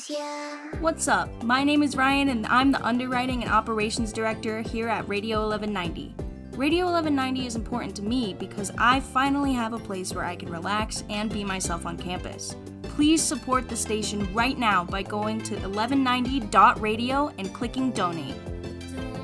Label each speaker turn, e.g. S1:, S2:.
S1: What's up? My name is Ryan and I'm the Underwriting and Operations Director here at Radio 1190. Radio 1190 is important to me because I finally have a place where I can relax and be myself on campus. Please support the station right now by going to 1190.radio and clicking donate.